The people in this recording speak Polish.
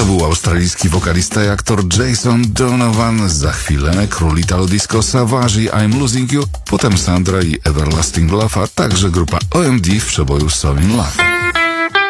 To był australijski wokalista i aktor Jason Donovan. Za chwilę król Italo Disco Savage i I'm Losing You, potem Sandra i Everlasting Love, a także grupa OMD w przeboju So In Love.